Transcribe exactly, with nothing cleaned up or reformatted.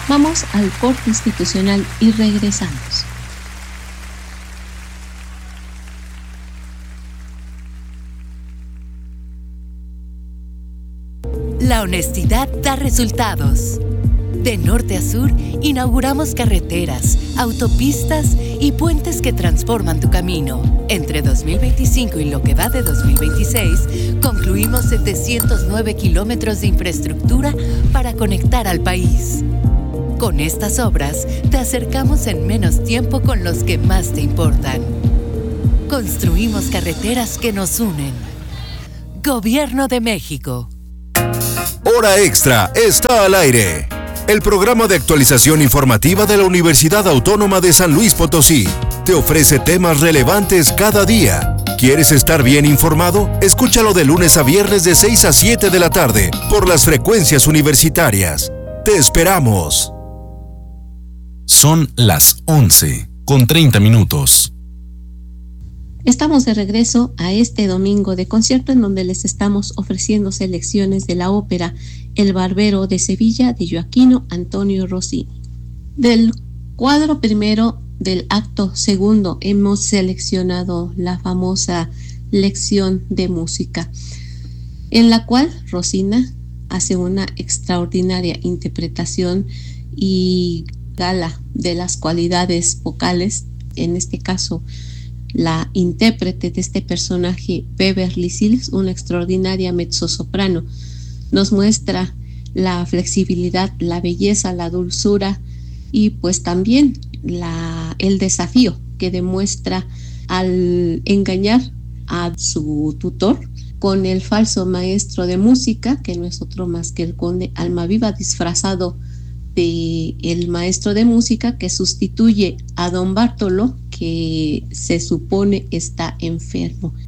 Vamos al corte institucional y regresamos. La honestidad da resultados. De norte a sur, inauguramos carreteras, autopistas y puentes que transforman tu camino. Entre dos mil veinticinco y lo que va de dos mil veintiséis, concluimos setecientos nueve kilómetros de infraestructura para conectar al país. Con estas obras, te acercamos en menos tiempo con los que más te importan. Construimos carreteras que nos unen. Gobierno de México. Hora Extra está al aire. El programa de actualización informativa de la Universidad Autónoma de San Luis Potosí te ofrece temas relevantes cada día. ¿Quieres estar bien informado? Escúchalo de lunes a viernes de seis a siete de la tarde por las frecuencias universitarias. ¡Te esperamos! Son las once con treinta minutos. Estamos de regreso a este domingo de concierto en donde les estamos ofreciendo selecciones de la ópera El Barbero de Sevilla de Gioachino Antonio Rossini. Del cuadro primero del acto segundo hemos seleccionado la famosa lección de música, en la cual Rossini hace una extraordinaria interpretación y gala de las cualidades vocales, en este caso la intérprete de este personaje, Beverly Sills, una extraordinaria mezzosoprano, nos muestra la flexibilidad, la belleza, la dulzura y pues también la, el desafío que demuestra al engañar a su tutor con el falso maestro de música, que no es otro más que el conde Almaviva, disfrazado de el maestro de música que sustituye a don Bartolo, que se supone está enfermo.